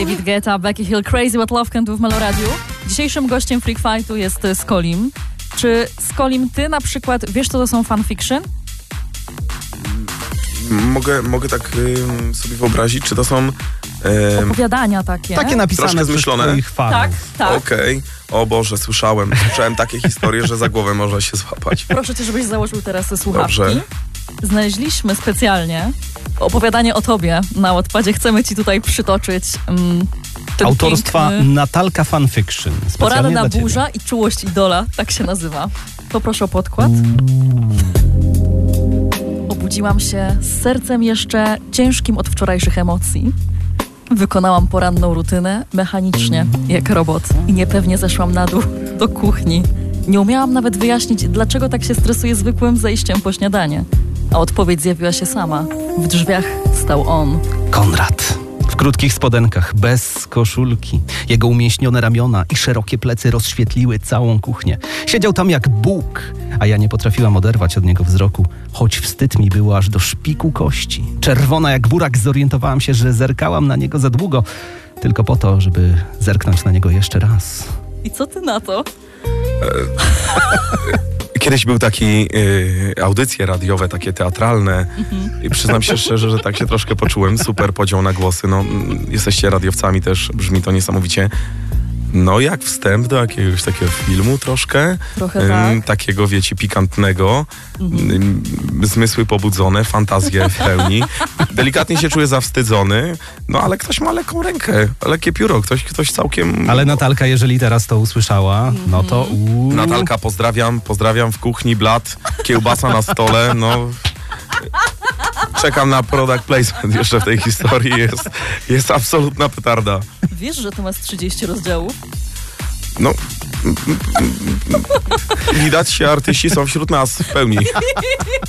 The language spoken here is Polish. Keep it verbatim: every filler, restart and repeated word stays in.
David Guetta, Becky Hill, Crazy What Love Can Do w Meloradiu. Dzisiejszym gościem Freak Fightu jest Skolim. Czy Skolim, ty na przykład wiesz, co to są fanfiction? Mogę, mogę tak y, sobie wyobrazić, czy to są... Y, Opowiadania takie. Takie napisane troszkę przez zmyślone. twoich fanów. Tak, tak. Okej. Okay. O Boże, słyszałem. Słyszałem takie historie, że za głowę można się złapać. Proszę cię, żebyś założył teraz słuchawki. Dobrze. Znaleźliśmy specjalnie opowiadanie o tobie na Wattpadzie. Chcemy ci tutaj przytoczyć um, ten Autorstwa piękny... Natalka Fanfiction. Specjalnie Poranna dla ciebie. burza i czułość idola, tak się nazywa. Poproszę o podkład. Obudziłam się z sercem jeszcze ciężkim od wczorajszych emocji. Wykonałam poranną rutynę mechanicznie, jak robot i niepewnie zeszłam na dół do kuchni. Nie umiałam nawet wyjaśnić, dlaczego tak się stresuję zwykłym zejściem po śniadanie. A odpowiedź zjawiła się sama. W drzwiach stał on. Konrad. W krótkich spodenkach, bez koszulki. Jego umięśnione ramiona i szerokie plecy rozświetliły całą kuchnię. Siedział tam jak Bóg, a ja nie potrafiłam oderwać od niego wzroku, choć wstyd mi było aż do szpiku kości. Czerwona jak burak zorientowałam się, że zerkałam na niego za długo, tylko po to, żeby zerknąć na niego jeszcze raz. I co ty na to? Kiedyś był taki y, audycje radiowe, takie teatralne i przyznam się szczerze, że tak się troszkę poczułem. Super podział na głosy. No, jesteście radiowcami też, brzmi to niesamowicie. No jak wstęp do jakiegoś takiego filmu troszkę. Trochę tak. Ym, takiego, wiecie, pikantnego. Ym, zmysły pobudzone, fantazje w pełni. Delikatnie się czuję zawstydzony, no ale ktoś ma lekką rękę, lekkie pióro, ktoś, ktoś całkiem... Ale Natalka, jeżeli teraz to usłyszała, no to... Uu. Natalka, pozdrawiam, pozdrawiam w kuchni, blat, kiełbasa na stole, no... Czekam na product placement jeszcze w tej historii, jest, jest absolutna petarda. Wiesz, że to masz trzydzieści rozdziałów? No, widać się, artyści są wśród nas w pełni.